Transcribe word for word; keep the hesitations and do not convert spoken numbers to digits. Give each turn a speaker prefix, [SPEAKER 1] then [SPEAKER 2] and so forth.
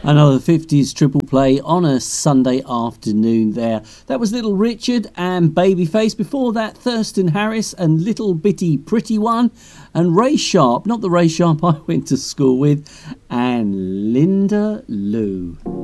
[SPEAKER 1] Another fifties triple play on a Sunday afternoon there. That was Little Richard and Babyface. Before that, Thurston Harris and Little Bitty Pretty One. And Ray Sharp, not the Ray Sharp I went to school with, and Linda Lou.